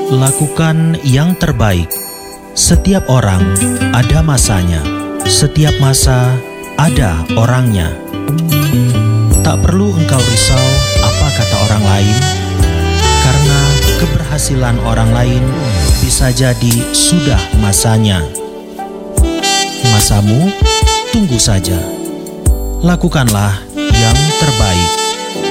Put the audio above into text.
Lakukan yang terbaik. Setiap orang ada masanya, setiap masa ada orangnya. Tak perlu engkau risau apa kata orang lain, karena keberhasilan orang lain bisa jadi sudah masanya. Masamu tunggu saja. Lakukanlah yang terbaik.